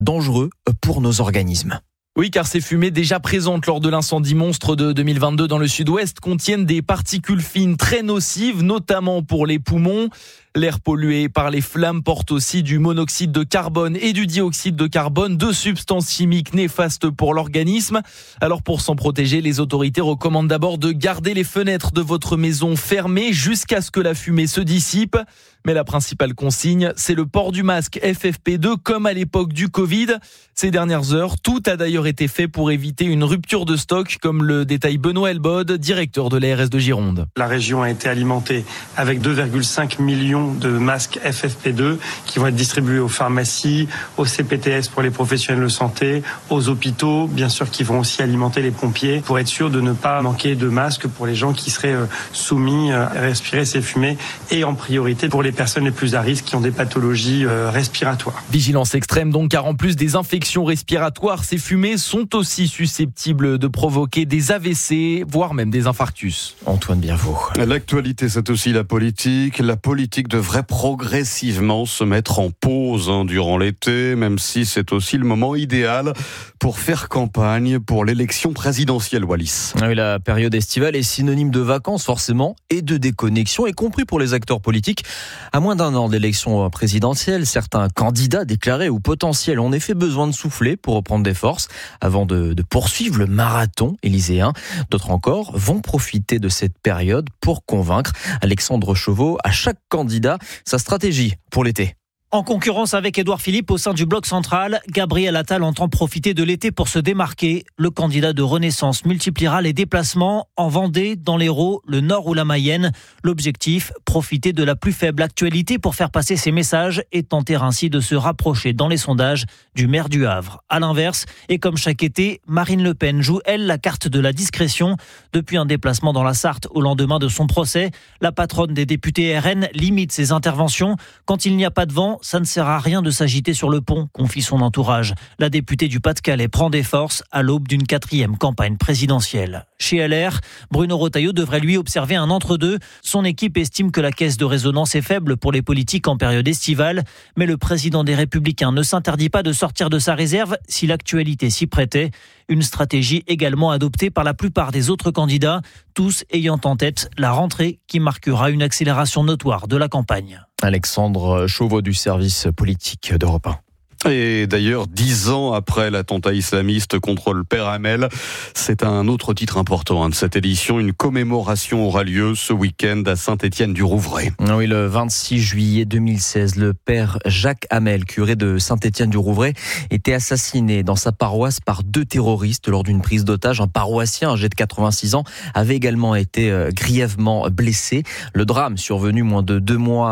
dangereux pour nos organismes. Oui, car ces fumées déjà présentes lors de l'incendie monstre de 2022 dans le sud-ouest contiennent des particules fines très nocives, notamment pour les poumons. L'air pollué par les flammes porte aussi du monoxyde de carbone et du dioxyde de carbone, deux substances chimiques néfastes pour l'organisme. Alors pour s'en protéger, les autorités recommandent d'abord de garder les fenêtres de votre maison fermées jusqu'à ce que la fumée se dissipe. Mais la principale consigne, c'est le port du masque FFP2 comme à l'époque du Covid. Ces dernières heures, tout a d'ailleurs été fait pour éviter une rupture de stock, comme le détaille Benoît Elbode, directeur de l'ARS de Gironde. La région a été alimentée avec 2,5 millions de masques FFP2 qui vont être distribués aux pharmacies, aux CPTS pour les professionnels de santé, aux hôpitaux, bien sûr, qui vont aussi alimenter les pompiers pour être sûr de ne pas manquer de masques pour les gens qui seraient soumis à respirer ces fumées et en priorité pour les personnes les plus à risque qui ont des pathologies respiratoires. Vigilance extrême donc, car en plus des infections respiratoires, ces fumées sont aussi susceptibles de provoquer des AVC, voire même des infarctus. Antoine Birvaux. L'actualité, c'est aussi la politique. La politique devrait progressivement se mettre en pause durant l'été, même si c'est aussi le moment idéal pour faire campagne pour l'élection présidentielle, Wallis. Oui, la période estivale est synonyme de vacances forcément et de déconnexion, y compris pour les acteurs politiques. À moins d'un an d'élection présidentielle, certains candidats déclarés ou potentiels ont en effet besoin de souffler pour reprendre des forces avant de poursuivre le marathon élyséen. D'autres encore vont profiter de cette période pour convaincre. Alexandre Chauveau, à chaque candidat, sa stratégie pour l'été. En concurrence avec Édouard Philippe au sein du bloc central, Gabriel Attal entend profiter de l'été pour se démarquer. Le candidat de Renaissance multipliera les déplacements en Vendée, dans l'Hérault, le Nord ou la Mayenne. L'objectif, profiter de la plus faible actualité pour faire passer ses messages et tenter ainsi de se rapprocher dans les sondages du maire du Havre. À l'inverse, et comme chaque été, Marine Le Pen joue, elle, la carte de la discrétion. Depuis un déplacement dans la Sarthe au lendemain de son procès, la patronne des députés RN limite ses interventions. Quand il n'y a pas de vent, ça ne sert à rien de s'agiter sur le pont, confie son entourage. La députée du Pas-de-Calais prend des forces à l'aube d'une 4e campagne présidentielle. Chez LR, Bruno Retailleau devrait lui observer un entre-deux. Son équipe estime que la caisse de résonance est faible pour les politiques en période estivale. Mais le président des Républicains ne s'interdit pas de sortir de sa réserve si l'actualité s'y prêtait. Une stratégie également adoptée par la plupart des autres candidats, tous ayant en tête la rentrée qui marquera une accélération notoire de la campagne. Alexandre Chauveau du service politique d'Europe 1. Et d'ailleurs, 10 ans après l'attentat islamiste contre le père Hamel, c'est un autre titre important de cette édition. Une commémoration aura lieu ce week-end à Saint-Étienne-du-Rouvray. Oui, le 26 juillet 2016, le père Jacques Hamel, curé de Saint-Étienne-du-Rouvray, était assassiné dans sa paroisse par 2 terroristes lors d'une prise d'otage. Un paroissien âgé de 86 ans avait également été grièvement blessé. Le drame survenu moins de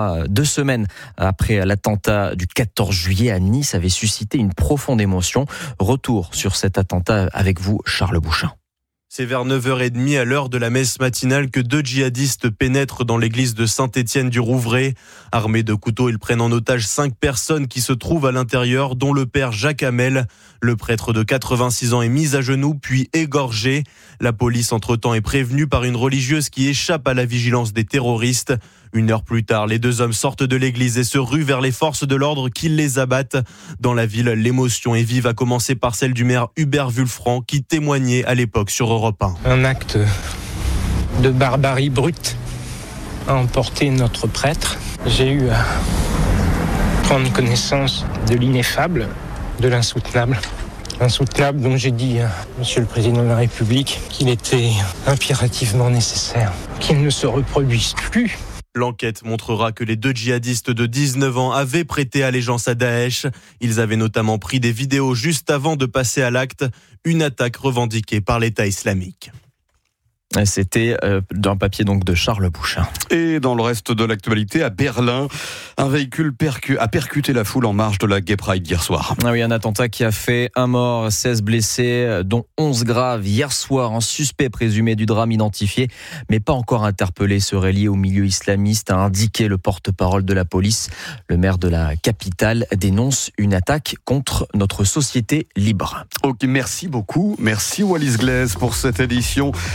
2 semaines après l'attentat du 14 juillet à Nice avait suscité une profonde émotion. Retour sur cet attentat avec vous, Charles Bouchin. C'est vers 9h30 à l'heure de la messe matinale que 2 djihadistes pénètrent dans l'église de Saint-Étienne-du-Rouvray. Armés de couteaux, ils prennent en otage 5 personnes qui se trouvent à l'intérieur, dont le père Jacques Hamel. Le prêtre de 86 ans est mis à genoux puis égorgé. La police, entre-temps, est prévenue par une religieuse qui échappe à la vigilance des terroristes. 1 heure plus tard, les 2 hommes sortent de l'église et se ruent vers les forces de l'ordre qui les abattent. Dans la ville, l'émotion est vive, à commencer par celle du maire Hubert Wulfranc qui témoignait à l'époque sur Europe 1. Un acte de barbarie brute a emporté notre prêtre. J'ai eu à prendre connaissance de l'ineffable, de l'insoutenable. Insoutenable dont j'ai dit à Monsieur le Président de la République qu'il était impérativement nécessaire qu'il ne se reproduise plus. L'enquête montrera que les 2 djihadistes de 19 ans avaient prêté allégeance à Daesh. Ils avaient notamment pris des vidéos juste avant de passer à l'acte, une attaque revendiquée par l'État islamique. C'était d'un papier donc de Charles Bouchin. Et dans le reste de l'actualité, à Berlin, un véhicule a percuté la foule en marge de la Gay Pride hier soir. Ah oui, un attentat qui a fait 1 mort, 16 blessés, dont 11 graves. Hier soir, un suspect présumé du drame identifié, mais pas encore interpellé, serait lié au milieu islamiste, a indiqué le porte-parole de la police. Le maire de la capitale dénonce une attaque contre notre société libre. Ok, merci beaucoup. Merci Wallis Glaise pour cette édition très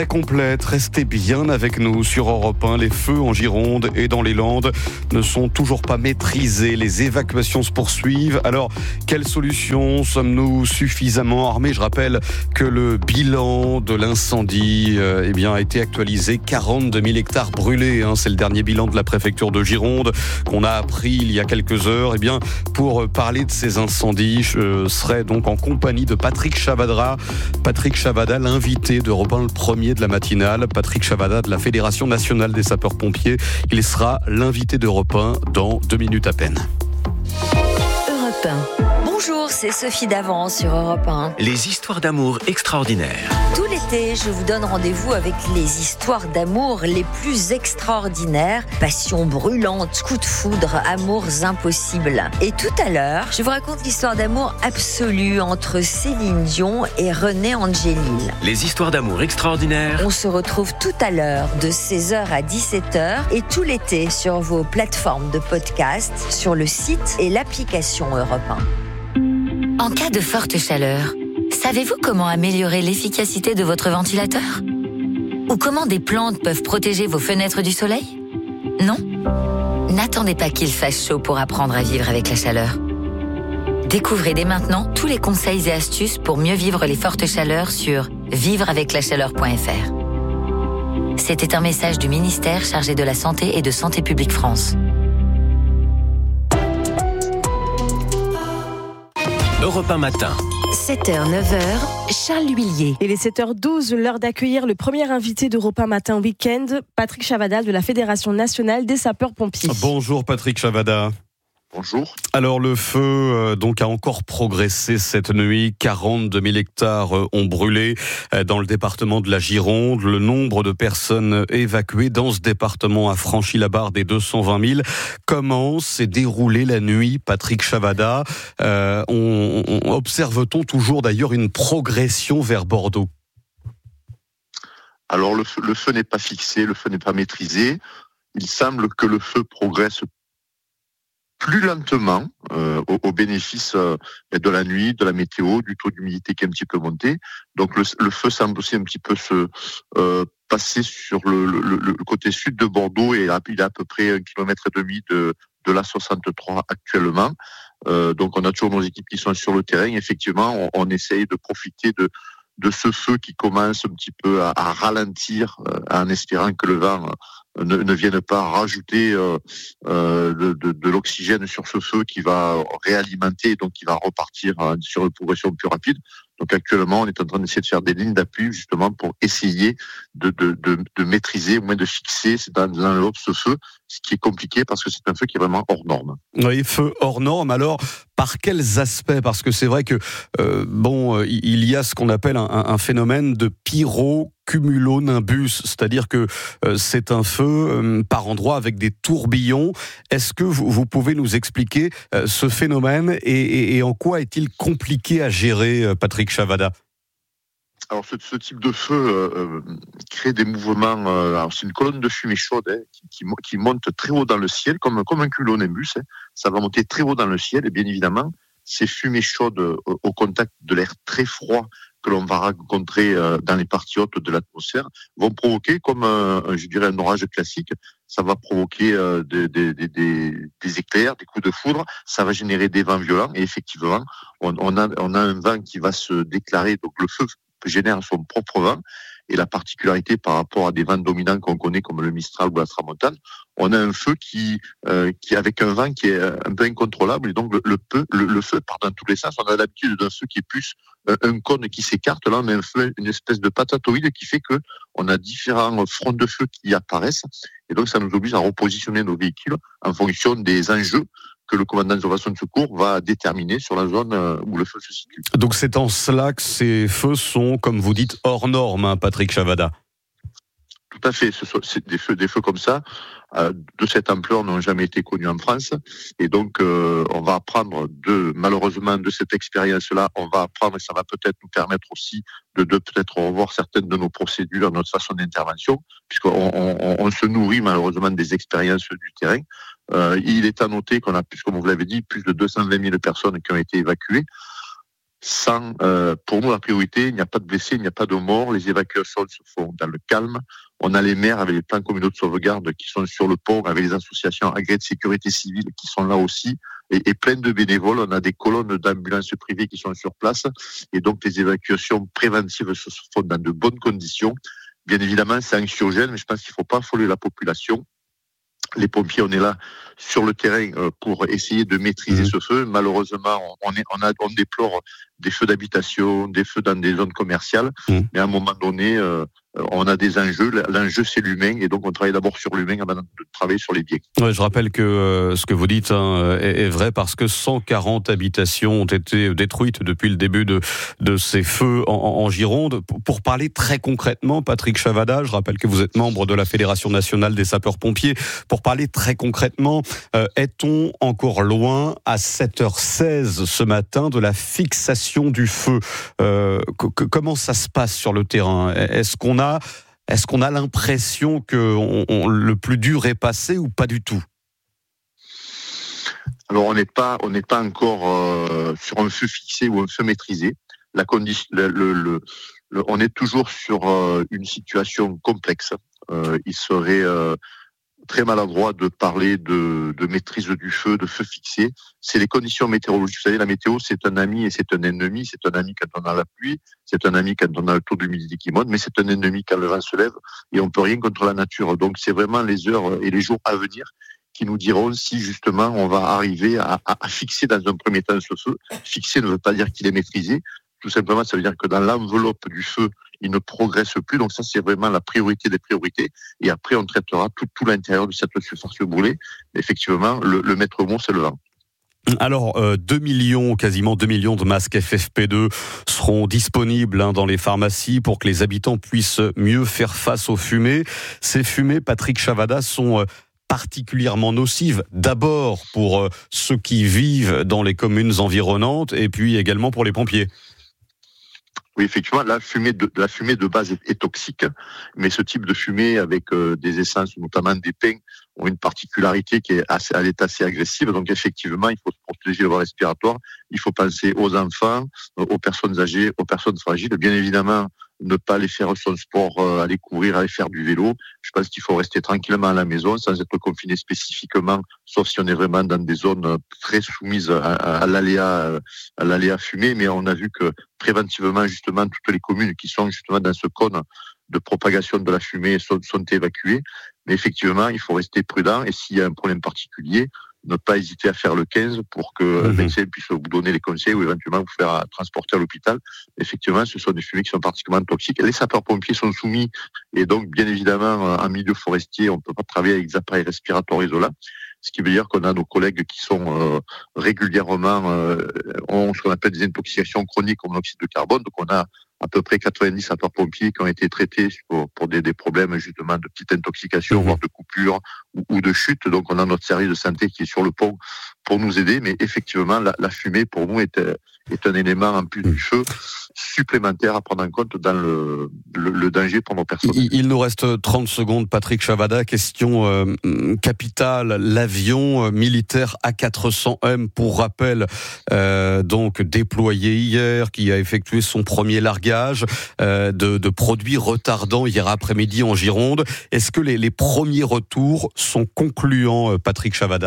très complète. Restez bien avec nous sur Europe 1. Les feux en Gironde et dans les Landes ne sont toujours pas maîtrisés. Les évacuations se poursuivent. Alors, quelle solution? Sommes-nous suffisamment armés? Je rappelle que le bilan de l'incendie a été actualisé. 42 000 hectares brûlés. C'est le dernier bilan de la préfecture de Gironde qu'on a appris il y a quelques heures. Pour parler de ces incendies, je serai donc en compagnie de Patrick Chavada. Patrick Chavada, l'invité d'Europe 1, le premier de la matinale. Patrick Chavada de la Fédération nationale des sapeurs-pompiers. Il sera l'invité d'Europe 1 dans 2 minutes à peine. Europe 1. Bonjour, c'est Sophie Davant sur Europe 1. Les histoires d'amour extraordinaires. Tout l'été, je vous donne rendez-vous avec les histoires d'amour les plus extraordinaires. Passion brûlante, coups de foudre, amours impossibles. Et tout à l'heure, je vous raconte l'histoire d'amour absolue entre Céline Dion et René Angélil. Les histoires d'amour extraordinaires. On se retrouve tout à l'heure de 16h à 17h et tout l'été sur vos plateformes de podcast, sur le site et l'application Europe 1. En cas de forte chaleur, savez-vous comment améliorer l'efficacité de votre ventilateur? Ou comment des plantes peuvent protéger vos fenêtres du soleil? Non? N'attendez pas qu'il fasse chaud pour apprendre à vivre avec la chaleur. Découvrez dès maintenant tous les conseils et astuces pour mieux vivre les fortes chaleurs sur vivreaveclachaleur.fr. C'était un message du ministère chargé de la Santé et de Santé publique France. Europe 1 matin. 7h, 9h, Charles L'Huillier. Il est 7h12, l'heure d'accueillir le premier invité d'Europe 1 matin week-end, Patrick Chavada de la Fédération nationale des sapeurs-pompiers. Bonjour Patrick Chavada. Bonjour. Alors le feu a encore progressé cette nuit. 42 000 hectares ont brûlé dans le département de la Gironde. Le nombre de personnes évacuées dans ce département a franchi la barre des 220 000. Comment s'est déroulée la nuit, Patrick Chavada? Observe-t-on toujours d'ailleurs une progression vers Bordeaux? Alors le feu n'est pas fixé, le feu n'est pas maîtrisé. Il semble que le feu progresse plus lentement au bénéfice de la nuit, de la météo, du taux d'humidité qui est un petit peu monté. Donc le feu semble aussi un petit peu se passer sur le côté sud de Bordeaux et il a à peu près 1,5 km de la 63 actuellement. Donc on a toujours nos équipes qui sont sur le terrain. Effectivement, on essaye de profiter de ce feu qui commence un petit peu à ralentir en espérant que le vent ne vienne pas rajouter de l'oxygène sur ce feu qui va réalimenter et donc qui va repartir sur une progression plus rapide. Donc actuellement, on est en train d'essayer de faire des lignes d'appui justement pour essayer de maîtriser, au moins de fixer dans l'autre ce feu, ce qui est compliqué parce que c'est un feu qui est vraiment hors norme. Oui, feu hors norme. Alors, par quels aspects? Parce que c'est vrai que il y a ce qu'on appelle un phénomène de pyrocumulonimbus, c'est-à-dire que c'est un feu par endroits avec des tourbillons. Est-ce que vous pouvez nous expliquer ce phénomène et en quoi est-il compliqué à gérer, Patrick Chavada? Alors ce type de feu crée des mouvements. Alors c'est une colonne de fumée chaude qui monte très haut dans le ciel, comme un cumulonimbus. Ça va monter très haut dans le ciel et bien évidemment, ces fumées chaudes au contact de l'air très froid que l'on va rencontrer dans les parties hautes de l'atmosphère vont provoquer, comme un orage classique, ça va provoquer des éclairs, des coups de foudre, ça va générer des vents violents et effectivement, on a un vent qui va se déclarer, donc le feu génère son propre vent. Et la particularité par rapport à des vents dominants qu'on connaît comme le Mistral ou la Tramontane, on a un feu qui avec un vent qui est un peu incontrôlable et donc le feu part dans tous les sens. On a l'habitude d'un feu qui est plus un cône qui s'écarte. Là, on a un feu, une espèce de patatoïde qui fait que on a différents fronts de feu qui apparaissent et donc ça nous oblige à repositionner nos véhicules en fonction des enjeux que le commandant des opérations de secours va déterminer sur la zone où le feu se situe. Donc c'est en cela que ces feux sont, comme vous dites, hors normes, Patrick Chavada. Tout à fait. C'est des feux comme ça, de cette ampleur, n'ont jamais été connus en France. Et donc, on va apprendre malheureusement de cette expérience-là, on va apprendre et ça va peut-être nous permettre aussi de peut-être revoir certaines de nos procédures, notre façon d'intervention, puisqu'on se nourrit malheureusement des expériences du terrain. Il est à noter qu'on a, comme vous l'avez dit, plus de 220 000 personnes qui ont été évacuées. Pour nous, la priorité, il n'y a pas de blessés, il n'y a pas de morts. Les évacuations se font dans le calme. On a les maires avec les plans communaux de sauvegarde qui sont sur le pont, avec les associations agréées de sécurité civile qui sont là aussi, et plein de bénévoles. On a des colonnes d'ambulances privées qui sont sur place. Et donc, les évacuations préventives se font dans de bonnes conditions. Bien évidemment, c'est anxiogène, mais je pense qu'il ne faut pas affoler la population. Les pompiers, on est là sur le terrain pour essayer de maîtriser ce feu. Malheureusement, on déplore des feux d'habitation, des feux dans des zones commerciales. Mais à un moment donné, on a des enjeux. L'enjeu, c'est l'humain. Et donc, on travaille d'abord sur l'humain avant de travailler sur les biens. Ouais, je rappelle que ce que vous dites est vrai parce que 140 habitations ont été détruites depuis le début de ces feux en Gironde. Pour parler très concrètement, Patrick Chavada, je rappelle que vous êtes membre de la Fédération nationale des sapeurs-pompiers. Pour parler très concrètement, est-on encore loin à 7h16 ce matin de la fixation du feu? Comment ça se passe sur le terrain? Est-ce qu'on a l'impression que le plus dur est passé ou pas du tout? Alors on n'est pas encore sur un feu fixé ou un feu maîtrisé. On est toujours sur une situation complexe. Il serait très maladroit de parler de maîtrise du feu, de feu fixé. C'est les conditions météorologiques. Vous savez, la météo, c'est un ami et c'est un ennemi. C'est un ami quand on a la pluie, c'est un ami quand on a le taux d'humidité qui monte, mais c'est un ennemi quand le vent se lève et on peut rien contre la nature. Donc c'est vraiment les heures et les jours à venir qui nous diront si justement on va arriver à fixer dans un premier temps ce feu. Fixer ne veut pas dire qu'il est maîtrisé. Tout simplement, ça veut dire que dans l'enveloppe du feu, il ne progresse plus. Donc ça, c'est vraiment la priorité des priorités. Et après, on traitera tout l'intérieur de cette surface brûlée. Effectivement, le maître mot, c'est le vent. Alors, quasiment 2 millions de masques FFP2 seront disponibles dans les pharmacies pour que les habitants puissent mieux faire face aux fumées. Ces fumées, Patrick Chavada, sont particulièrement nocives, d'abord pour ceux qui vivent dans les communes environnantes et puis également pour les pompiers. Oui, effectivement, la fumée de base est toxique, mais ce type de fumée avec des essences, notamment des pins, ont une particularité qui est assez agressive. Donc effectivement, il faut se protéger le voie respiratoire. Il faut penser aux enfants, aux personnes âgées, aux personnes fragiles. Bien évidemment, ne pas aller faire son sport, aller courir, aller faire du vélo. Je pense qu'il faut rester tranquillement à la maison sans être confiné spécifiquement, sauf si on est vraiment dans des zones très soumises à l'aléa fumée. Mais on a vu que préventivement, justement, toutes les communes qui sont justement dans ce cône de propagation de la fumée sont évacuées. Mais effectivement, il faut rester prudent et s'il y a un problème particulier, ne pas hésiter à faire le 15 pour que le médecin puisse vous donner les conseils ou éventuellement vous faire transporter à l'hôpital. Effectivement, ce sont des fumées qui sont particulièrement toxiques. Les sapeurs-pompiers sont soumis et donc, bien évidemment, en milieu forestier, on ne peut pas travailler avec des appareils respiratoires isolants. Ce qui veut dire qu'on a nos collègues qui sont régulièrement ont ce qu'on appelle des intoxications chroniques au monoxyde de carbone. Donc on a à peu près 90 sapeurs-pompiers qui ont été traités pour des problèmes justement de petite intoxication, voire de coupure ou de chute. Donc on a notre service de santé qui est sur le pont pour nous aider. Mais effectivement, la fumée pour nous est un élément en plus du feu supplémentaire à prendre en compte dans le danger pour nos personnes. Il nous reste 30 secondes, Patrick Chavada. Question capitale, l'avion militaire A400M, pour rappel, donc déployé hier, qui a effectué son premier largage de produits retardants hier après-midi en Gironde. Est-ce que les premiers retours sont concluants, Patrick Chavada?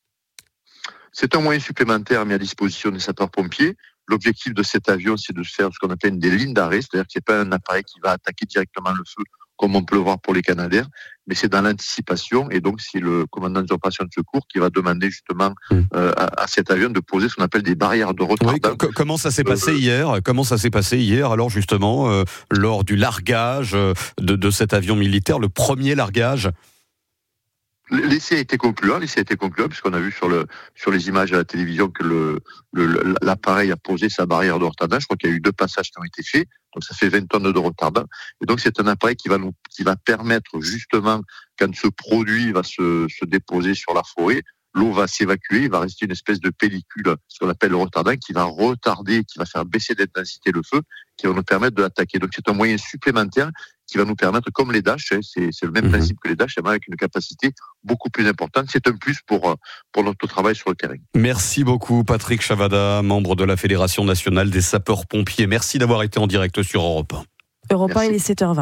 C'est un moyen supplémentaire mis à disposition des sapeurs-pompiers. L'objectif de cet avion, c'est de faire ce qu'on appelle des lignes d'arrêt, c'est-à-dire que c'est pas un appareil qui va attaquer directement le feu, comme on peut le voir pour les Canadair, mais c'est dans l'anticipation, et donc c'est le commandant des opérations de secours qui va demander justement à cet avion de poser ce qu'on appelle des barrières de retardant. Oui, comment ça s'est passé hier? Comment ça s'est passé hier, alors justement, lors du largage de cet avion militaire, le premier largage? L'essai a été concluant, puisqu'on a vu sur les images à la télévision que l'appareil a posé sa barrière de retardant. Je crois qu'il y a eu 2 passages qui ont été faits, donc ça fait 20 tonnes de retardant. Et donc c'est un appareil qui va permettre justement, quand ce produit va se déposer sur la forêt, l'eau va s'évacuer, il va rester une espèce de pellicule, ce qu'on appelle le retardant, qui va retarder, qui va faire baisser d'intensité le feu, qui va nous permettre de l'attaquer. Donc c'est un moyen supplémentaire qui va nous permettre, comme les Dash, c'est le même principe que les Dash, avec une capacité beaucoup plus importante. C'est un plus pour notre travail sur le terrain. Merci beaucoup Patrick Chavada, membre de la Fédération nationale des sapeurs-pompiers. Merci d'avoir été en direct sur Europe 1. Europe 1, il est 7h20.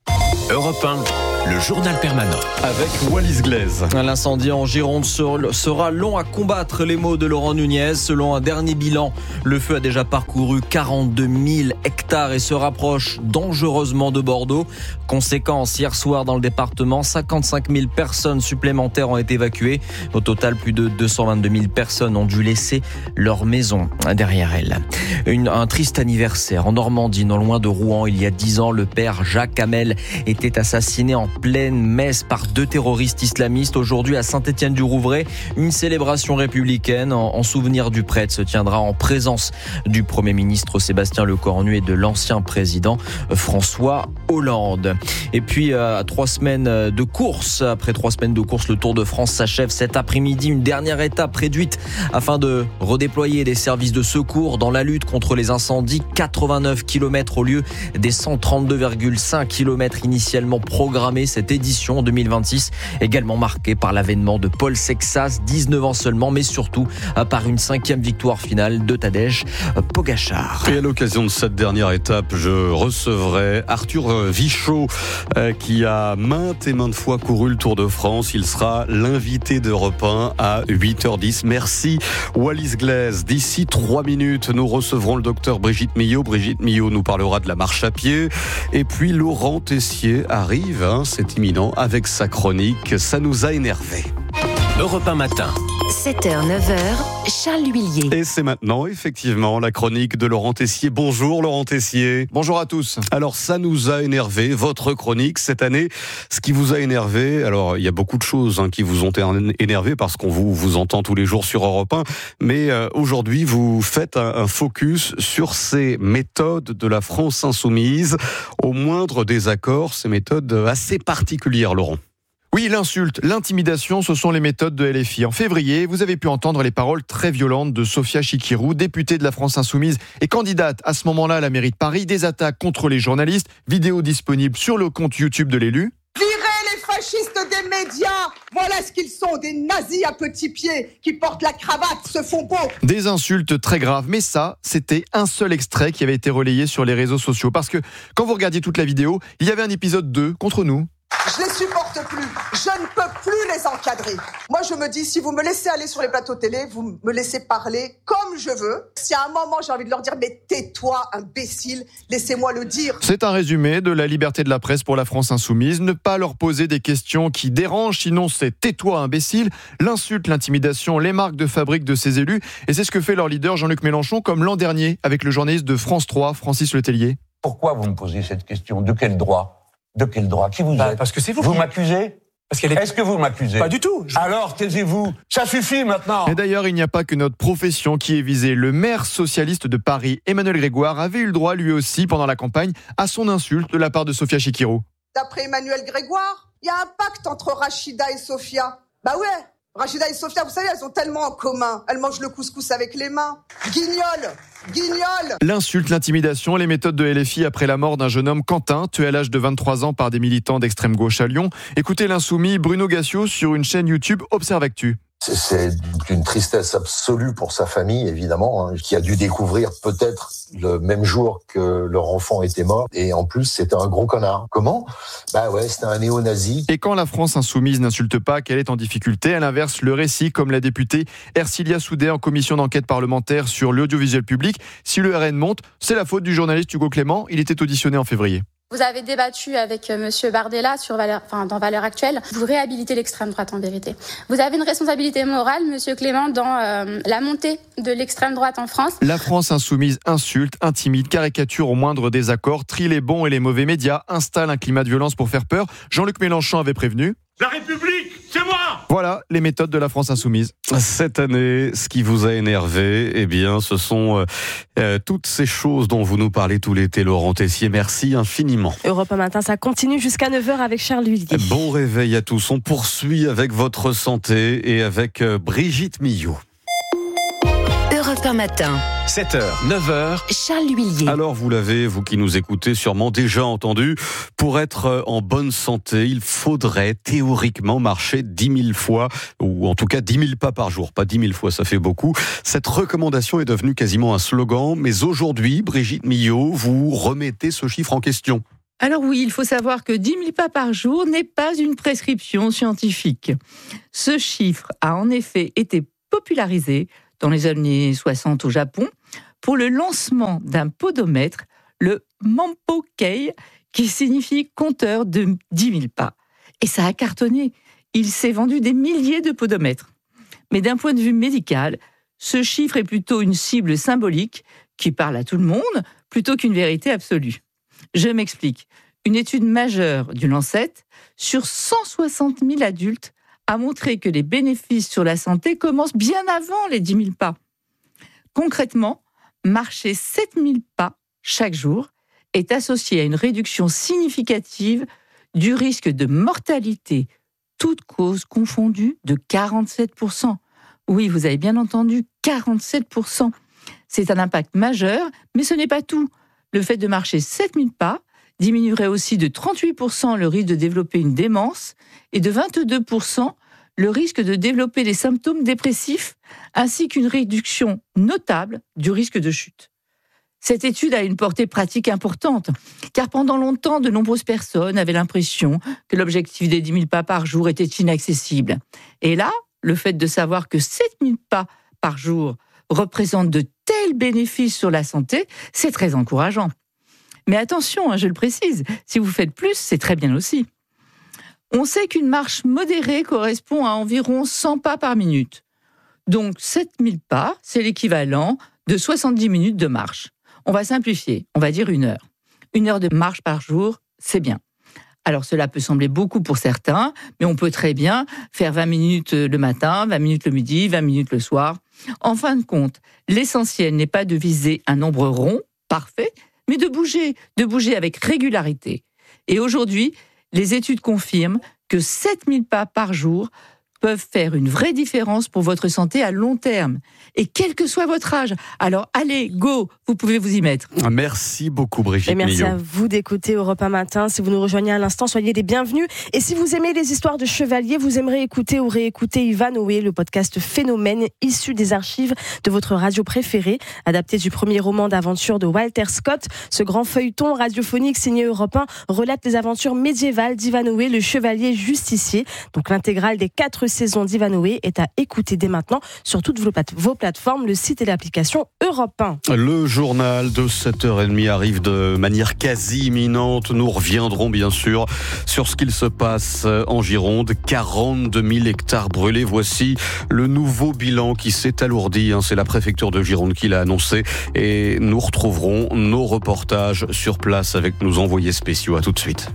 Europe 1, le journal permanent. Avec Wallis Glaise. L'incendie en Gironde sera long à combattre, les mots de Laurent Nunez. Selon un dernier bilan, le feu a déjà parcouru 42 000 hectares et se rapproche dangereusement de Bordeaux. Conséquence, hier soir dans le département, 55 000 personnes supplémentaires ont été évacuées. Au total, plus de 222 000 personnes ont dû laisser leur maison derrière elles. Un triste anniversaire en Normandie, non loin de Rouen. Il y a 10 ans, le père Jacques Hamel était assassiné en pleine messe par 2 terroristes islamistes. Aujourd'hui, à Saint-Étienne-du-Rouvray, une célébration républicaine en souvenir du prêtre se tiendra en présence du Premier ministre Sébastien Lecornu et de l'ancien président François Hollande. Et puis, après 3 semaines de course, le Tour de France s'achève cet après-midi. Une dernière étape réduite afin de redéployer des services de secours dans la lutte contre les incendies. 89 km au lieu des 132,5 km initialement programmés. Cette édition 2026 également marquée par l'avènement de Paul Sexas, 19 ans seulement, mais surtout par une 5e victoire finale de Tadej Pogačar. Et à l'occasion de cette dernière étape, je recevrai Arthur Vichot qui a maintes et maintes fois couru le Tour de France. Il sera l'invité d'Europe 1 à 8h10. Merci Wallis Glaise. D'ici 3 minutes, nous recevrons le docteur Brigitte Millot. Brigitte Millot nous parlera de la marche à pied. Et puis Laurent Tessier arrive, c'est imminent, avec sa chronique. Ça nous a énervés. Europe 1 matin. 7h, 9h, Charles Huillier. Et c'est maintenant, effectivement, la chronique de Laurent Tessier. Bonjour Laurent Tessier. Bonjour à tous. Alors, ça nous a énervé, votre chronique cette année. Ce qui vous a énervé, alors il y a beaucoup de choses qui vous ont énervé parce qu'on vous entend tous les jours sur Europe 1. Mais aujourd'hui, vous faites un focus sur ces méthodes de la France insoumise. Au moindre désaccord, ces méthodes assez particulières, Laurent. Oui, l'insulte, l'intimidation, ce sont les méthodes de LFI. En février, vous avez pu entendre les paroles très violentes de Sophia Chikirou, députée de la France Insoumise et candidate à ce moment-là à la mairie de Paris, des attaques contre les journalistes, vidéo disponible sur le compte YouTube de l'élu. Virez les fascistes des médias. Voilà ce qu'ils sont, des nazis à petits pieds qui portent la cravate, se font beau. Des insultes très graves, mais ça, c'était un seul extrait qui avait été relayé sur les réseaux sociaux. Parce que quand vous regardiez toute la vidéo, il y avait un épisode 2 contre nous. Je les supporte plus, je ne peux plus les encadrer. Moi je me dis, si vous me laissez aller sur les plateaux télé, vous me laissez parler comme je veux. Si à un moment j'ai envie de leur dire, mais tais-toi imbécile, laissez-moi le dire. C'est un résumé de la liberté de la presse pour la France Insoumise. Ne pas leur poser des questions qui dérangent, sinon c'est tais-toi imbécile. L'insulte, l'intimidation, les marques de fabrique de ces élus. Et c'est ce que fait leur leader Jean-Luc Mélenchon, comme l'an dernier avec le journaliste de France 3, Francis Letellier. Pourquoi vous me posez cette question ? De quel droit ? De quel droit ? Qui vous êtes ? Parce que c'est vous. Vous m'accusez ? Est-ce que vous m'accusez ? Pas du tout. Alors, taisez-vous. Ça suffit maintenant. Et d'ailleurs, il n'y a pas que notre profession qui est visée. Le maire socialiste de Paris, Emmanuel Grégoire, avait eu le droit, lui aussi, pendant la campagne, à son insulte de la part de Sophia Chikirou. D'après Emmanuel Grégoire, il y a un pacte entre Rachida et Sophia. Bah ouais, Rachida et Sophia, vous savez, elles ont tellement en commun. Elles mangent le couscous avec les mains. Guignol. L'insulte, l'intimidation, les méthodes de LFI après la mort d'un jeune homme, Quentin, tué à l'âge de 23 ans par des militants d'extrême gauche à Lyon. Écoutez l'insoumis Bruno Gassio sur une chaîne YouTube Observe Actu. C'est une tristesse absolue pour sa famille, évidemment, qui a dû découvrir peut-être le même jour que leur enfant était mort. Et en plus, c'était un gros connard. Comment ? Bah ouais, c'était un néo-nazi. Et quand la France insoumise n'insulte pas, qu'elle est en difficulté, elle inverse le récit, comme la députée Ercilia Soudet en commission d'enquête parlementaire sur l'audiovisuel public. Si le RN monte, c'est la faute du journaliste Hugo Clément. Il était auditionné en février. Vous avez débattu avec Monsieur Bardella dans Valeurs Actuelles. Vous réhabilitez l'extrême droite en vérité. Vous avez une responsabilité morale, Monsieur Clément, dans la montée de l'extrême droite en France. La France insoumise insulte, intimide, caricature au moindre désaccord, trie les bons et les mauvais médias, installe un climat de violence pour faire peur. Jean-Luc Mélenchon avait prévenu. La République, c'est moi ! Voilà les méthodes de la France insoumise. Cette année, ce qui vous a énervé, eh bien, ce sont toutes ces choses dont vous nous parlez tout l'été, Laurent Tessier. Merci infiniment. Europe 1 matin, ça continue jusqu'à 9h avec Charles Huillier. Bon réveil à tous. On poursuit avec votre santé et avec Brigitte Millot. Europe Europe 1 matin. 7h, 9h. Charles Huillier. Alors vous l'avez, vous qui nous écoutez, sûrement déjà entendu, pour être en bonne santé, il faudrait théoriquement marcher 10 000 fois, ou en tout cas 10 000 pas par jour. Pas 10 000 fois, ça fait beaucoup. Cette recommandation est devenue quasiment un slogan, mais aujourd'hui, Brigitte Millot, vous remettez ce chiffre en question. Alors oui, il faut savoir que 10 000 pas par jour n'est pas une prescription scientifique. Ce chiffre a en effet été popularisé dans les années 60 au Japon pour le lancement d'un podomètre, le Mampokei, qui signifie compteur de 10 000 pas. Et ça a cartonné. Il s'est vendu des milliers de podomètres. Mais d'un point de vue médical, ce chiffre est plutôt une cible symbolique qui parle à tout le monde plutôt qu'une vérité absolue. Je m'explique. Une étude majeure du Lancet sur 160 000 adultes a montré que les bénéfices sur la santé commencent bien avant les 10 000 pas. Concrètement, marcher 7 000 pas chaque jour est associé à une réduction significative du risque de mortalité, toutes causes confondues, de 47%. Oui, vous avez bien entendu, 47%. C'est un impact majeur, mais ce n'est pas tout. Le fait de marcher 7 000 pas diminuerait aussi de 38% le risque de développer une démence et de 22% le risque de développer des symptômes dépressifs, ainsi qu'une réduction notable du risque de chute. Cette étude a une portée pratique importante, car pendant longtemps, de nombreuses personnes avaient l'impression que l'objectif des 10 000 pas par jour était inaccessible. Et là, le fait de savoir que 7 000 pas par jour représente de tels bénéfices sur la santé, c'est très encourageant. Mais attention, je le précise, si vous faites plus, c'est très bien aussi. On sait qu'une marche modérée correspond à environ 100 pas par minute. Donc 7000 pas, c'est l'équivalent de 70 minutes de marche. On va simplifier, on va dire 1 heure. 1 heure de marche par jour, c'est bien. Alors cela peut sembler beaucoup pour certains, mais on peut très bien faire 20 minutes le matin, 20 minutes le midi, 20 minutes le soir. En fin de compte, l'essentiel n'est pas de viser un nombre rond, parfait, mais de bouger avec régularité. Et aujourd'hui, les études confirment que 7000 pas par jour peuvent faire une vraie différence pour votre santé à long terme. Et quel que soit votre âge. Alors allez, go, vous pouvez vous y mettre. Merci beaucoup Brigitte Millot. Et merci à vous d'écouter Europe 1 matin. Si vous nous rejoignez à l'instant, soyez les bienvenus. Et si vous aimez les histoires de chevaliers, vous aimerez écouter ou réécouter Ivanhoé, le podcast Phénomène, issu des archives de votre radio préférée, adapté du premier roman d'aventure de Walter Scott. Ce grand feuilleton radiophonique signé Europe 1 relate les aventures médiévales d'Ivanhoé, le chevalier justicier. Donc l'intégrale des 4 saisons d'Ivanhoé est à écouter dès maintenant sur toutes vos plateformes, le site et l'application Europe 1. Le journal de 7h30 arrive de manière quasi imminente. Nous reviendrons bien sûr sur ce qu'il se passe en Gironde. 42 000 hectares brûlés. Voici le nouveau bilan qui s'est alourdi. C'est la préfecture de Gironde qui l'a annoncé. Et nous retrouverons nos reportages sur place avec nos envoyés spéciaux. À tout de suite.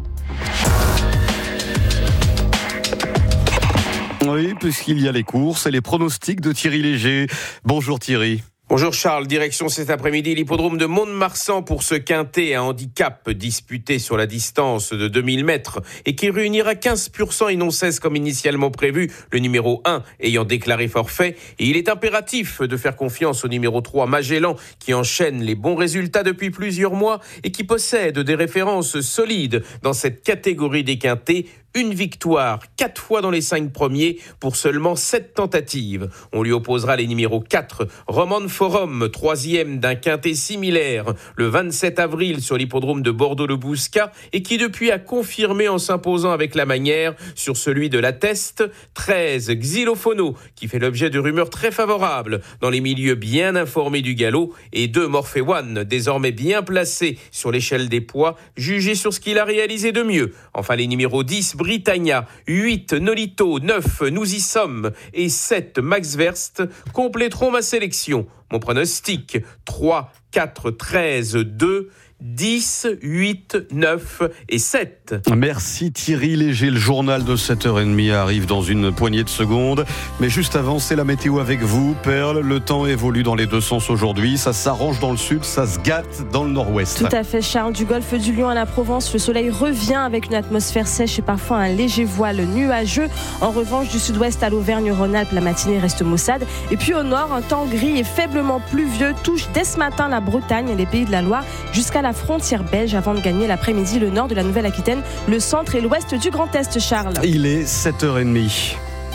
Oui, puisqu'il y a les courses et les pronostics de Thierry Léger. Bonjour Thierry. Bonjour Charles, direction cet après-midi l'hippodrome de Mont-de-Marsan pour ce quintet à handicap disputé sur la distance de 2000 mètres et qui réunira 15% et non 16 comme initialement prévu, le numéro 1 ayant déclaré forfait. Et il est impératif de faire confiance au numéro 3 Magellan qui enchaîne les bons résultats depuis plusieurs mois et qui possède des références solides dans cette catégorie des quintets. Une victoire, 4 fois dans les 5 premiers pour seulement 7 tentatives. On lui opposera les numéros 4, Roman Forum, 3e d'un quintet similaire, le 27 avril sur l'hippodrome de Bordeaux-le-Bouscat et qui depuis a confirmé en s'imposant avec la manière sur celui de la Teste. 13, Xylophono, qui fait l'objet de rumeurs très favorables dans les milieux bien informés du galop, et 2, Morphe One, désormais bien placé sur l'échelle des poids, jugé sur ce qu'il a réalisé de mieux. Enfin les numéros 10, Britannia, 8, Nolito, 9, Nous y sommes et 7, Max Verst compléteront ma sélection. Mon pronostic, 3, 4, 13, 2, 10, 8, 9 et 7. Merci Thierry Léger. Le journal de 7h30 arrive dans une poignée de secondes. Mais juste avant, c'est la météo avec vous, Perle. Le temps évolue dans les deux sens aujourd'hui. Ça s'arrange dans le sud, ça se gâte dans le nord-ouest. Tout à fait, Charles. Du golfe du Lion à la Provence, le soleil revient avec une atmosphère sèche et parfois un léger voile nuageux. En revanche, du sud-ouest à l'Auvergne-Rhône-Alpes, la matinée reste maussade. Et puis au nord, un temps gris et faiblement pluvieux touche dès ce matin la Bretagne et les pays de la Loire jusqu'à la frontière belge avant de gagner l'après-midi le nord de la Nouvelle-Aquitaine, le centre et l'ouest du Grand Est, Charles. Il est 7h30.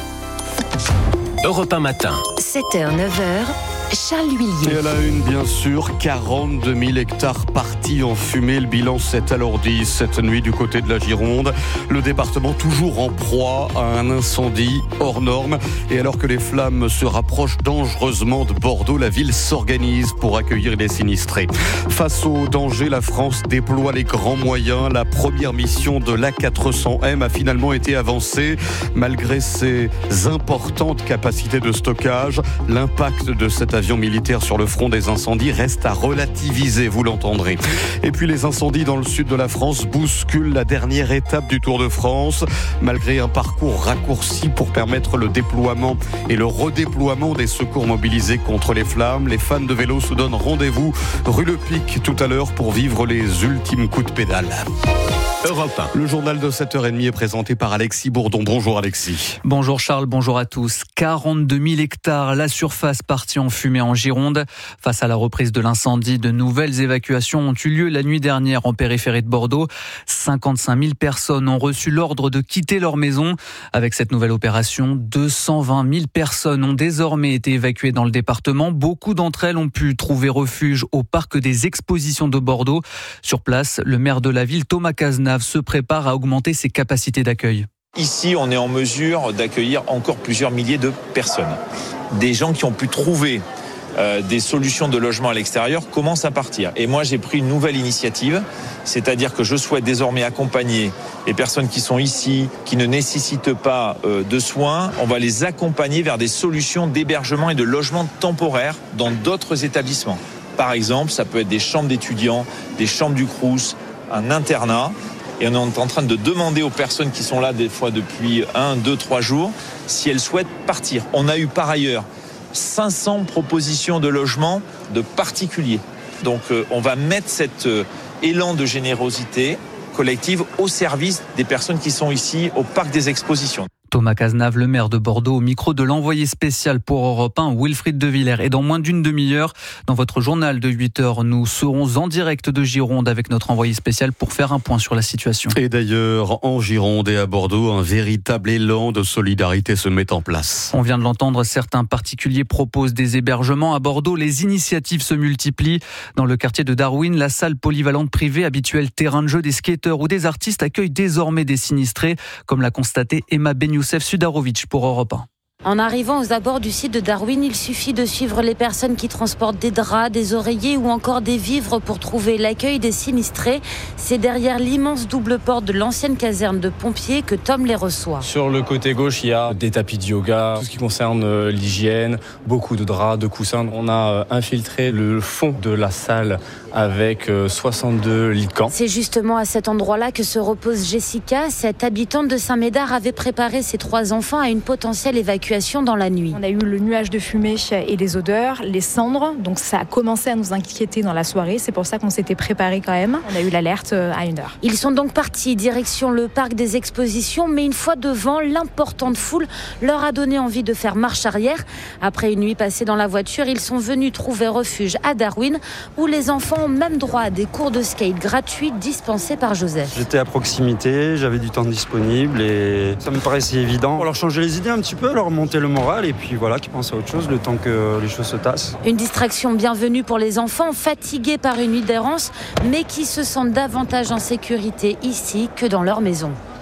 Europe 1 matin. 7h, 9h. Charles Huillier. Et à la une, bien sûr, 42 000 hectares partis en fumée. Le bilan s'est alourdi cette nuit du côté de la Gironde. Le département toujours en proie à un incendie hors norme. Et alors que les flammes se rapprochent dangereusement de Bordeaux, la ville s'organise pour accueillir les sinistrés. Face au danger, la France déploie les grands moyens. La première mission de l'A400M a finalement été avancée. Malgré ses importantes capacités de stockage, l'impact de cet avion militaire sur le front des incendies reste à relativiser, vous l'entendrez. Et puis les incendies dans le sud de la France bousculent la dernière étape du Tour de France. Malgré un parcours raccourci pour permettre le déploiement et le redéploiement des secours mobilisés contre les flammes, les fans de vélo se donnent rendez-vous rue Le Pic tout à l'heure pour vivre les ultimes coups de pédale. Europe 1. Le journal de 7h30 est présenté par Alexis Bourdon. Bonjour Alexis. Bonjour Charles, bonjour à tous. 42 000 hectares, la surface partie en fumée en Gironde. Face à la reprise de l'incendie, de nouvelles évacuations ont eu lieu la nuit dernière en périphérie de Bordeaux. 55 000 personnes ont reçu l'ordre de quitter leur maison. Avec cette nouvelle opération, 220 000 personnes ont désormais été évacuées dans le département. Beaucoup d'entre elles ont pu trouver refuge au parc des expositions de Bordeaux. Sur place, le maire de la ville, Thomas Cazenave, se prépare à augmenter ses capacités d'accueil. Ici, on est en mesure d'accueillir encore plusieurs milliers de personnes. Des gens qui ont pu trouver des solutions de logement à l'extérieur commencent à partir. Et moi, j'ai pris une nouvelle initiative, c'est-à-dire que je souhaite désormais accompagner les personnes qui sont ici, qui ne nécessitent pas de soins. On va les accompagner vers des solutions d'hébergement et de logement temporaire dans d'autres établissements. Par exemple, ça peut être des chambres d'étudiants, des chambres du Crous, un internat. Et on est en train de demander aux personnes qui sont là des fois depuis 1, 2, 3 jours si elles souhaitent partir. On a eu par ailleurs 500 propositions de logement de particuliers. Donc on va mettre cet élan de générosité collective au service des personnes qui sont ici au parc des expositions. Thomas Cazenave, le maire de Bordeaux, au micro de l'envoyé spécial pour Europe 1, Wilfried de Villers. Et dans moins d'une demi-heure, dans votre journal de 8h, nous serons en direct de Gironde avec notre envoyé spécial pour faire un point sur la situation. Et d'ailleurs, en Gironde et à Bordeaux, un véritable élan de solidarité se met en place. On vient de l'entendre, certains particuliers proposent des hébergements. À Bordeaux, les initiatives se multiplient. Dans le quartier de Darwin, la salle polyvalente privée, habituel terrain de jeu des skateurs ou des artistes, accueille désormais des sinistrés, comme l'a constaté Emma Benyoussef Sudarovic pour Europe 1. En arrivant aux abords du site de Darwin, il suffit de suivre les personnes qui transportent des draps, des oreillers ou encore des vivres pour trouver l'accueil des sinistrés. C'est derrière l'immense double porte de l'ancienne caserne de pompiers que Tom les reçoit. Sur le côté gauche, il y a des tapis de yoga, tout ce qui concerne l'hygiène, beaucoup de draps, de coussins. On a infiltré le fond de la salle avec 62 lits de camp. C'est justement à cet endroit-là que se repose Jessica. Cette habitante de Saint-Médard avait préparé ses 3 enfants à une potentielle évacuation dans la nuit. On a eu le nuage de fumée et les odeurs, les cendres, donc ça a commencé à nous inquiéter dans la soirée. C'est pour ça qu'on s'était préparé quand même. On a eu l'alerte à 1h. Ils sont donc partis direction le parc des expositions, mais une fois devant, l'importante foule leur a donné envie de faire marche arrière. Après une nuit passée dans la voiture, ils sont venus trouver refuge à Darwin, où les enfants ont même droit à des cours de skate gratuits dispensés par Joseph. J'étais à proximité, j'avais du temps disponible et ça me paraissait évident pour leur changer les idées un petit peu, leur monter le moral et puis voilà, qu'ils pensent à autre chose le temps que les choses se tassent. Une distraction bienvenue pour les enfants fatigués par une nuit d'errance, mais qui se sentent davantage en sécurité ici que dans leur maison.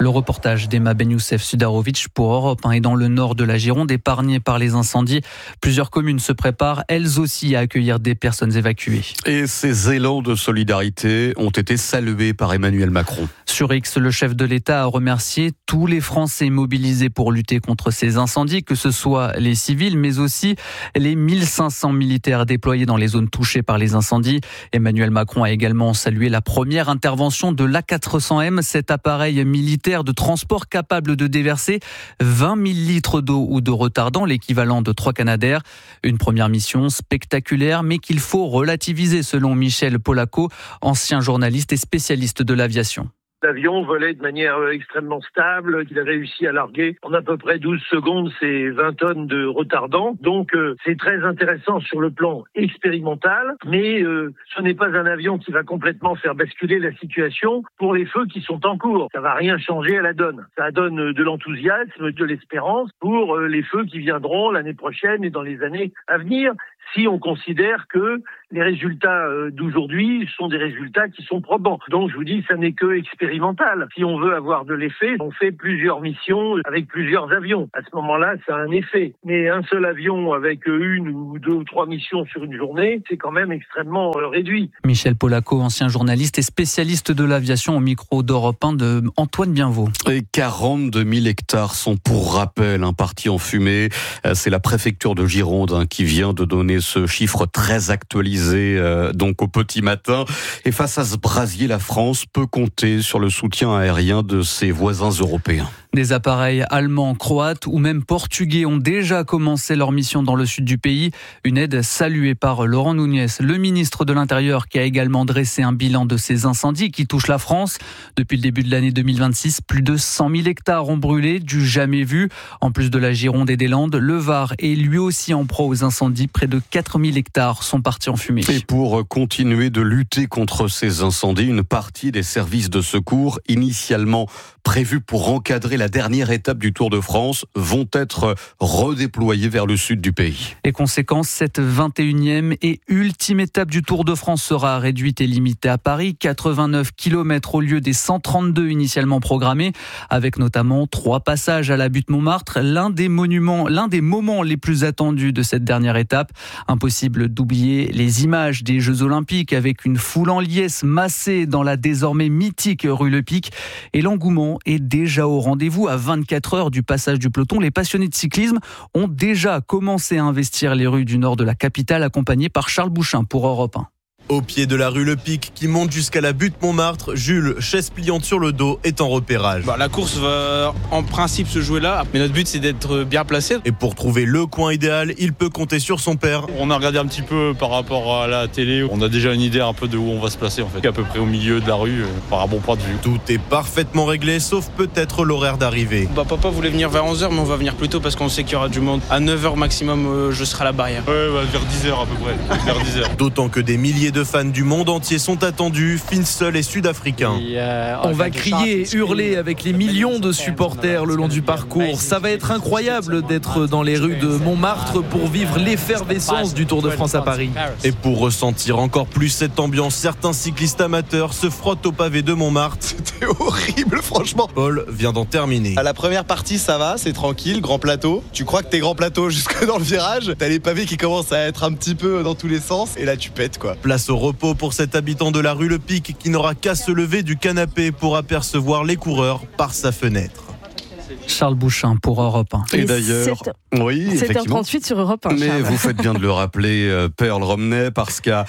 Le reportage d'Emma Ben Youssef Sudarovic pour Europe 1. Et dans le nord de la Gironde, épargné par les incendies, plusieurs communes se préparent elles aussi à accueillir des personnes évacuées. Et ces élans de solidarité ont été salués par Emmanuel Macron. Sur X, le chef de l'État a remercié tous les Français mobilisés pour lutter contre ces incendies, que ce soit les civils, mais aussi les 1500 militaires déployés dans les zones touchées par les incendies. Emmanuel Macron a également salué la première intervention de l'A400M, cet appareil militaire de transport capable de déverser 20 000 litres d'eau ou de retardant, l'équivalent de 3 Canadair. Une première mission spectaculaire, mais qu'il faut relativiser selon Michel Polacco, ancien journaliste et spécialiste de l'aviation. L'avion volait de manière extrêmement stable, qu'il a réussi à larguer en à peu près 12 secondes ses 20 tonnes de retardant. Donc c'est très intéressant sur le plan expérimental, mais ce n'est pas un avion qui va complètement faire basculer la situation pour les feux qui sont en cours. Ça va rien changer à la donne. Ça donne de l'enthousiasme, de l'espérance pour les feux qui viendront l'année prochaine et dans les années à venir, si on considère que les résultats d'aujourd'hui sont des résultats qui sont probants. Donc je vous dis, ça n'est que expérimental. Si on veut avoir de l'effet, on fait plusieurs missions avec plusieurs avions. À ce moment-là, ça a un effet. Mais un seul avion avec une ou deux ou trois missions sur une journée, c'est quand même extrêmement réduit. Michel Polacco, ancien journaliste et spécialiste de l'aviation, au micro d'Europe 1 de Antoine Bienvaux. Et 42 000 hectares sont pour rappel partis en fumée. C'est la préfecture de Gironde qui vient de donner ce chiffre très actualisé donc au petit matin. Et face à ce brasier, la France peut compter sur le soutien aérien de ses voisins européens. Des appareils allemands, croates ou même portugais ont déjà commencé leur mission dans le sud du pays. Une aide saluée par Laurent Nunez, le ministre de l'Intérieur, qui a également dressé un bilan de ces incendies qui touchent la France. Depuis le début de l'année 2026, plus de 100 000 hectares ont brûlé, du jamais vu. En plus de la Gironde et des Landes, le Var est lui aussi en proie aux incendies. Près de 4 000 hectares sont partis en fumée. Et pour continuer de lutter contre ces incendies, une partie des services de secours, initialement prévus pour encadrer la dernière étape du Tour de France, vont être redéployés vers le sud du pays. Et conséquence, cette 21e et ultime étape du Tour de France sera réduite et limitée à Paris. 89 km au lieu des 132 initialement programmés, avec notamment 3 passages à la butte Montmartre, l'un des moments les plus attendus de cette dernière étape. Impossible d'oublier les images des Jeux Olympiques avec une foule en liesse massée dans la désormais mythique rue Le Pic. Et l'engouement est déjà au rendez-vous. À 24 heures du passage du peloton, les passionnés de cyclisme ont déjà commencé à investir les rues du nord de la capitale, accompagnés par Charles Bouchin pour Europe 1. Au pied de la rue Le Pic qui monte jusqu'à la butte Montmartre, Jules, chaise pliante sur le dos, est en repérage. La course va en principe se jouer là, mais notre but c'est d'être bien placé. Et pour trouver le coin idéal, il peut compter sur son père. On a regardé un petit peu par rapport à la télé, on a déjà une idée un peu de où on va se placer en fait. À peu près au milieu de la rue, par un bon point de vue. Tout est parfaitement réglé, sauf peut-être l'horaire d'arrivée. Papa voulait venir vers 11h, mais on va venir plus tôt parce qu'on sait qu'il y aura du monde. À 9h maximum, je serai à la barrière. Ouais, vers 10h à peu près, vers 10h. D'autant que des milliers de fans du monde entier sont attendus, Finsol et sud-africains. On va crier et hurler avec les millions de supporters le long du parcours. Ça va être incroyable d'être dans les rues de Montmartre pour vivre l'effervescence du Tour de France à Paris. Et pour ressentir encore plus cette ambiance, certains cyclistes amateurs se frottent au pavé de Montmartre. C'était horrible, franchement. Paul vient d'en terminer. À la première partie, ça va, c'est tranquille, grand plateau. Tu crois que t'es grand plateau jusque dans le virage. T'as les pavés qui commencent à être un petit peu dans tous les sens. Et là, tu pètes, quoi. Place au repos pour cet habitant de la rue Le Pic qui n'aura qu'à se lever du canapé pour apercevoir les coureurs par sa fenêtre. Charles Bouchin pour Europe 1. Et d'ailleurs, oui, effectivement. 7h38 sur Europe 1. Mais Charles. vous faites bien de le rappeler, Pearl Romney, parce qu'à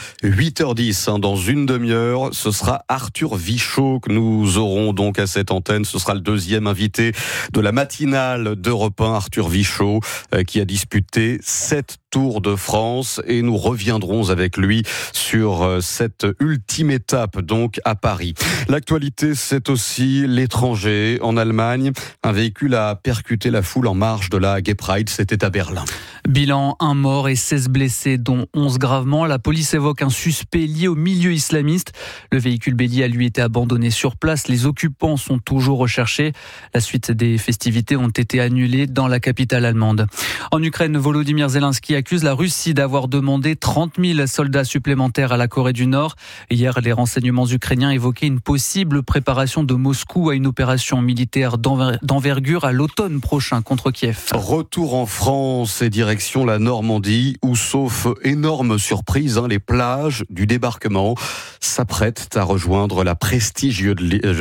8h10, dans une demi-heure, ce sera Arthur Vichot que nous aurons donc à cette antenne. Ce sera le deuxième invité de la matinale d'Europe 1, Arthur Vichot, qui a disputé 7 Tours de France, et nous reviendrons avec lui sur cette ultime étape donc à Paris. L'actualité, c'est aussi l'étranger. En Allemagne, un véhicule a percuté la foule en marge de la Gay Pride. C'était à Berlin. Bilan, 1 mort et 16 blessés, dont 11 gravement. La police évoque un suspect lié au milieu islamiste. Le véhicule bélier a lui été abandonné sur place. Les occupants sont toujours recherchés. La suite des festivités ont été annulées dans la capitale allemande. En Ukraine, Volodymyr Zelensky a accuse la Russie d'avoir demandé 30 000 soldats supplémentaires à la Corée du Nord. Hier, les renseignements ukrainiens évoquaient une possible préparation de Moscou à une opération militaire d'envergure à l'automne prochain contre Kiev. Retour en France et direction la Normandie où, sauf énorme surprise, les plages du débarquement s'apprêtent à rejoindre la prestigieuse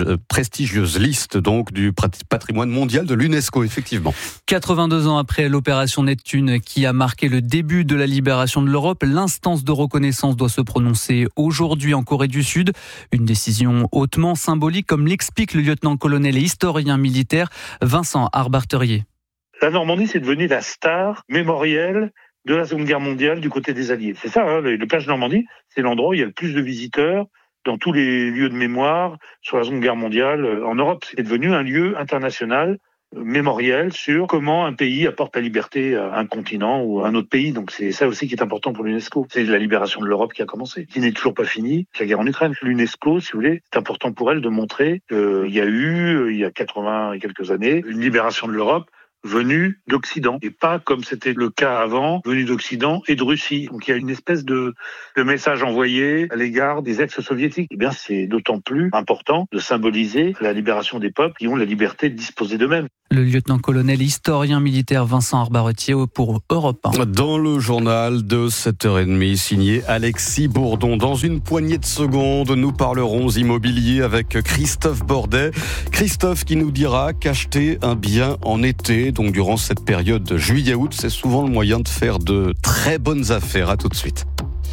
liste donc du patrimoine mondial de l'UNESCO, effectivement. 82 ans après l'opération Neptune qui a marqué le début de la libération de l'Europe, l'instance de reconnaissance doit se prononcer aujourd'hui en Corée du Sud. Une décision hautement symbolique, comme l'explique le lieutenant-colonel et historien militaire Vincent Arbarterier. La Normandie, c'est devenu la star mémorielle de la Seconde Guerre mondiale du côté des Alliés. C'est ça, le plage de Normandie, c'est l'endroit où il y a le plus de visiteurs dans tous les lieux de mémoire sur la Seconde Guerre mondiale en Europe. C'est devenu un lieu international mémoriel sur comment un pays apporte la liberté à un continent ou à un autre pays. Donc c'est ça aussi qui est important pour l'UNESCO. C'est la libération de l'Europe qui a commencé, qui n'est toujours pas finie, c'est la guerre en Ukraine. L'UNESCO, si vous voulez, c'est important pour elle de montrer qu'il y a eu, il y a 80 et quelques années, une libération de l'Europe venue d'Occident, et pas comme c'était le cas avant, venue d'Occident et de Russie. Donc il y a une espèce de message envoyé à l'égard des ex-soviétiques. Eh bien, c'est d'autant plus important de symboliser la libération des peuples qui ont la liberté de disposer d'eux-mêmes. Le lieutenant-colonel historien militaire Vincent Arbaretier pour Europe 1. Dans le journal de 7h30, signé Alexis Bourdon. Dans une poignée de secondes, nous parlerons immobilier avec Christophe Bordet. Christophe qui nous dira qu'acheter un bien en été, donc durant cette période de juillet-août, c'est souvent le moyen de faire de très bonnes affaires. À tout de suite.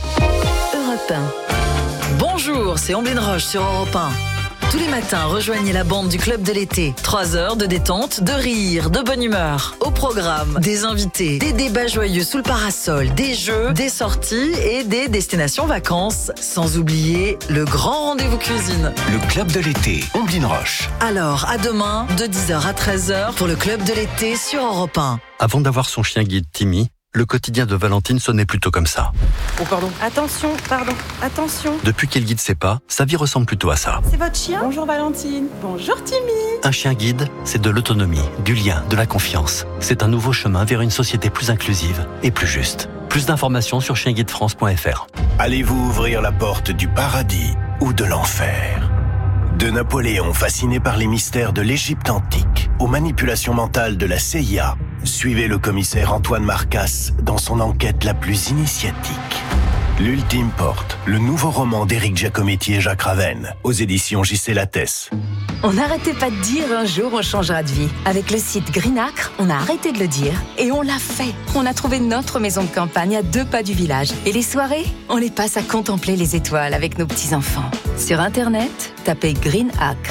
Europe 1. Bonjour, c'est Omblin Roche sur Europe 1. Tous les matins, rejoignez la bande du Club de l'été. 3 heures de détente, de rire, de bonne humeur. Au programme, des invités, des débats joyeux sous le parasol, des jeux, des sorties et des destinations vacances. Sans oublier le grand rendez-vous cuisine. Le Club de l'été, Omblin Roche. Alors, à demain, de 10h à 13h, pour le Club de l'été sur Europe 1. Avant d'avoir son chien guide Timmy, le quotidien de Valentine sonnait plutôt comme ça. Oh pardon. Attention. Depuis qu'elle guide ses pas, sa vie ressemble plutôt à ça. C'est votre chien ? Bonjour Valentine. Bonjour Timmy. Un chien guide, c'est de l'autonomie, du lien, de la confiance. C'est un nouveau chemin vers une société plus inclusive et plus juste. Plus d'informations sur chienguidefrance.fr. Allez-vous ouvrir la porte du paradis ou de l'enfer ? De Napoléon fasciné par les mystères de l'Égypte antique aux manipulations mentales de la CIA, suivez le commissaire Antoine Marcasse dans son enquête la plus initiatique. L'Ultime Porte, le nouveau roman d'Éric Giacometti et Jacques Ravenne, aux éditions J.C. Lattès. On n'arrêtait pas de dire un jour on changera de vie. Avec le site Greenacre, on a arrêté de le dire et on l'a fait. On a trouvé notre maison de campagne à 2 pas du village. Et les soirées, on les passe à contempler les étoiles avec nos petits-enfants. Sur Internet, tapez Greenacre,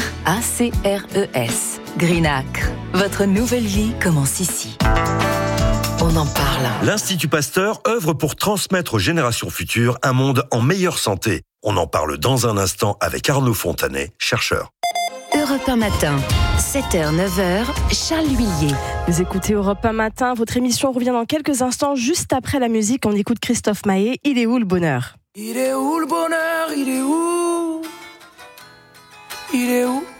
A-C-R-E-S. Greenacre, votre nouvelle vie commence ici. On en parle. L'Institut Pasteur œuvre pour transmettre aux générations futures un monde en meilleure santé. On en parle dans un instant avec Arnaud Fontanet, chercheur. Europe 1 matin, 7h, 9h, Charles Huillier. Vous écoutez Europe 1 matin, votre émission revient dans quelques instants, juste après la musique. On écoute Christophe Maé, Il est où le bonheur ? Il est où le bonheur ? Il est où ? Il est où ?